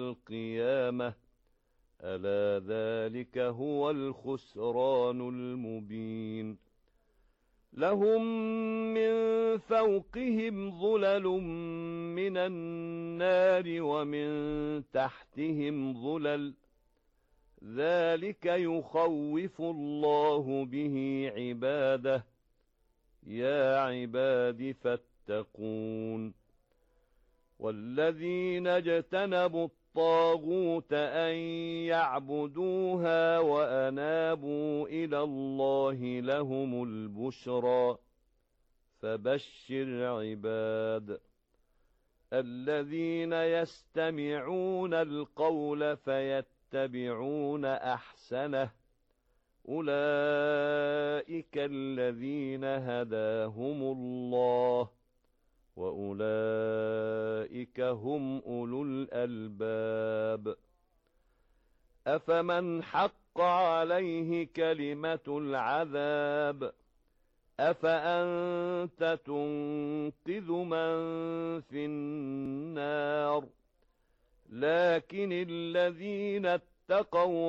القيامة ألا ذلك هو الخسران المبين لهم من فوقهم ظلل من النار ومن تحتهم ظلل ذلك يخوف الله به عباده يا عباد فاتقون والذين اجتنبوا الطاغوت أن يعبدوها وأنابوا إلى الله لهم البشرى فبشر عباد الذين يستمعون القول فيتبعون أحسنه أولئك الذين هداهم الله وأولئك هم أولو الألباب أفمن حق عليه كلمة العذاب أفأنت تنقذ من في النار لكن الذين اتقوا